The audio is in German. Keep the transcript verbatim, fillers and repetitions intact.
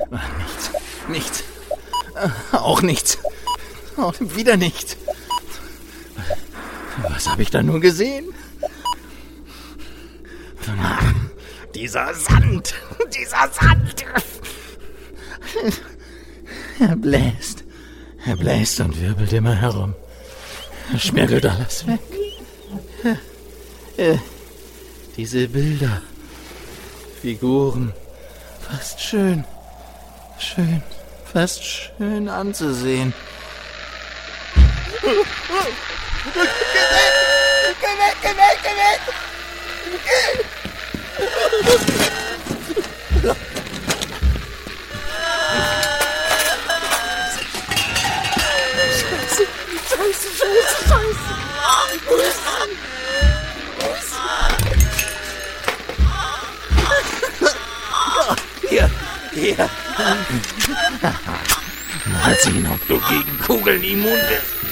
Nichts. Nichts. Auch nichts. Auch wieder nichts. Was habe ich da nur gesehen? Dieser Sand. Dieser Sand. Er bläst. Er bläst und wirbelt immer herum. Er schmirgelt alles weg. Äh, diese Bilder. Figuren. Fast schön. Schön. Fast schön anzusehen. Geh weg! Geh weg! Geh weg! Geh weg! Scheiße! Scheiße! Scheiße! Scheiße! Wo ist er? Wo ist er? Hier! Hier! Mal sehen, ob du gegen Kugeln immun bist.